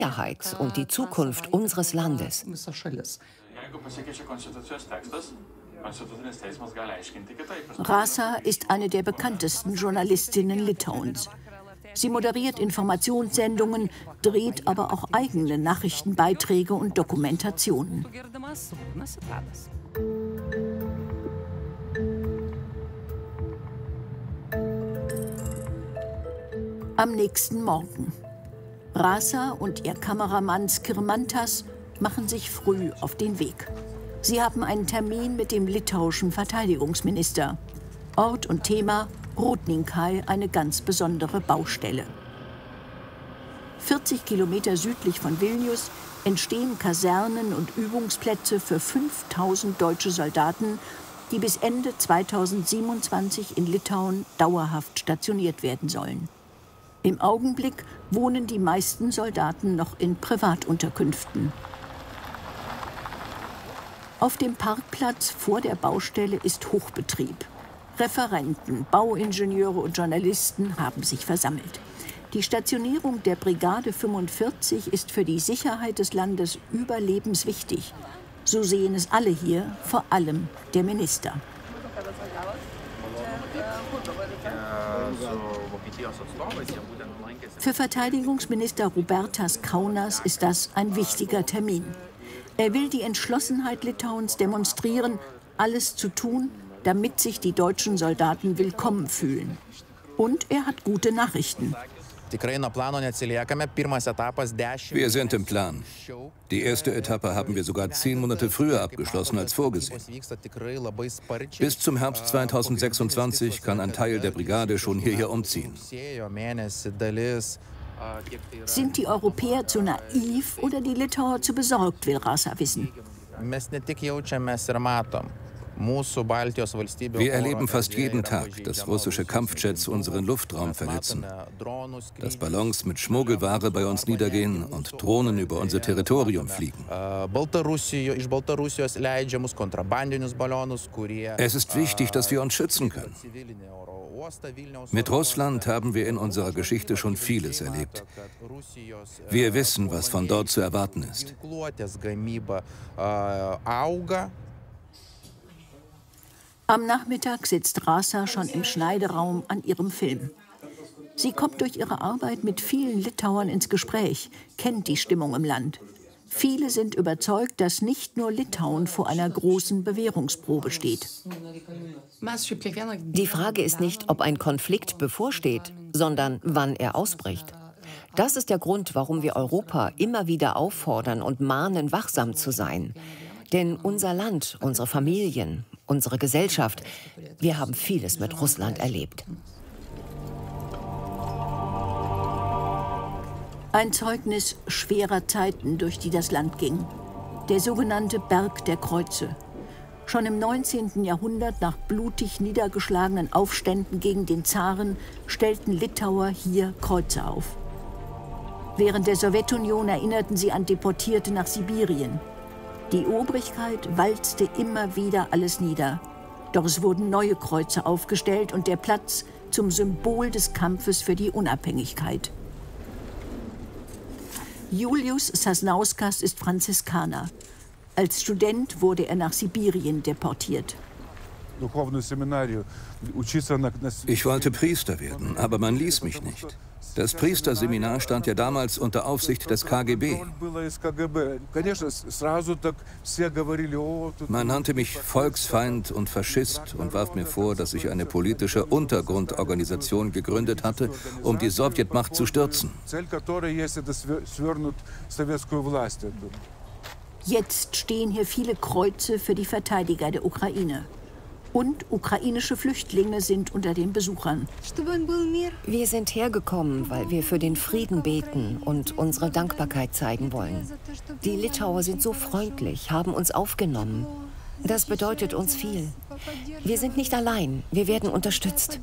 Sicherheit und die Zukunft unseres Landes. Rasa ist eine der bekanntesten Journalistinnen Litauens. Sie moderiert Informationssendungen, dreht aber auch eigene Nachrichtenbeiträge und Dokumentationen. Am nächsten Morgen. Rasa und ihr Kameramann Skirmantas machen sich früh auf den Weg. Sie haben einen Termin mit dem litauischen Verteidigungsminister. Ort und Thema: Rudninkai, eine ganz besondere Baustelle. 40 Kilometer südlich von Vilnius entstehen Kasernen und Übungsplätze für 5000 deutsche Soldaten, die bis Ende 2027 in Litauen dauerhaft stationiert werden sollen. Im Augenblick wohnen die meisten Soldaten noch in Privatunterkünften. Auf dem Parkplatz vor der Baustelle ist Hochbetrieb. Referenten, Bauingenieure und Journalisten haben sich versammelt. Die Stationierung der Brigade 45 ist für die Sicherheit des Landes überlebenswichtig. So sehen es alle hier, vor allem der Minister. Für Verteidigungsminister Rubertas Kaunas ist das ein wichtiger Termin. Er will die Entschlossenheit Litauens demonstrieren, alles zu tun, damit sich die deutschen Soldaten willkommen fühlen. Und er hat gute Nachrichten. Wir sind im Plan. Die erste Etappe haben wir sogar 10 Monate früher abgeschlossen als vorgesehen. Bis zum Herbst 2026 kann ein Teil der Brigade schon hierher umziehen. Sind die Europäer zu naiv oder die Litauer zu besorgt, will Rasa wissen. Wir erleben fast jeden Tag, dass russische Kampfjets unseren Luftraum verletzen, dass Ballons mit Schmuggelware bei uns niedergehen und Drohnen über unser Territorium fliegen. Es ist wichtig, dass wir uns schützen können. Mit Russland haben wir in unserer Geschichte schon vieles erlebt. Wir wissen, was von dort zu erwarten ist. Am Nachmittag sitzt Rasa schon im Schneideraum an ihrem Film. Sie kommt durch ihre Arbeit mit vielen Litauern ins Gespräch, kennt die Stimmung im Land. Viele sind überzeugt, dass nicht nur Litauen vor einer großen Bewährungsprobe steht. Die Frage ist nicht, ob ein Konflikt bevorsteht, sondern wann er ausbricht. Das ist der Grund, warum wir Europa immer wieder auffordern und mahnen, wachsam zu sein. Denn unser Land, unsere Familien, unsere Gesellschaft, wir haben vieles mit Russland erlebt. Ein Zeugnis schwerer Zeiten, durch die das Land ging. Der sogenannte Berg der Kreuze. Schon im 19. Jahrhundert, nach blutig niedergeschlagenen Aufständen gegen den Zaren, stellten Litauer hier Kreuze auf. Während der Sowjetunion erinnerten sie an Deportierte nach Sibirien. Die Obrigkeit walzte immer wieder alles nieder. Doch es wurden neue Kreuze aufgestellt und der Platz zum Symbol des Kampfes für die Unabhängigkeit. Julius Sasnauskas ist Franziskaner. Als Student wurde er nach Sibirien deportiert. Ich wollte Priester werden, aber man ließ mich nicht. Das Priesterseminar stand ja damals unter Aufsicht des KGB. Man nannte mich Volksfeind und Faschist und warf mir vor, dass ich eine politische Untergrundorganisation gegründet hatte, um die Sowjetmacht zu stürzen. Jetzt stehen hier viele Kreuze für die Verteidiger der Ukraine. Und ukrainische Flüchtlinge sind unter den Besuchern. Wir sind hergekommen, weil wir für den Frieden beten und unsere Dankbarkeit zeigen wollen. Die Litauer sind so freundlich, haben uns aufgenommen. Das bedeutet uns viel. Wir sind nicht allein, wir werden unterstützt.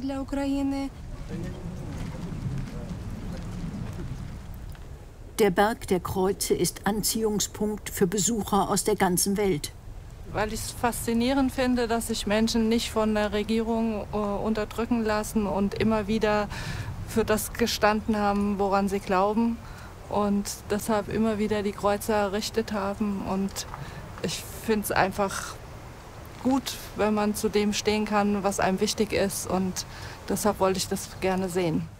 Der Berg der Kreuze ist Anziehungspunkt für Besucher aus der ganzen Welt. Weil ich es faszinierend finde, dass sich Menschen nicht von der Regierung unterdrücken lassen und immer wieder für das gestanden haben, woran sie glauben. und deshalb immer wieder die Kreuze errichtet haben. Und ich finde es einfach gut, wenn man zu dem stehen kann, was einem wichtig ist. Und deshalb wollte ich das gerne sehen.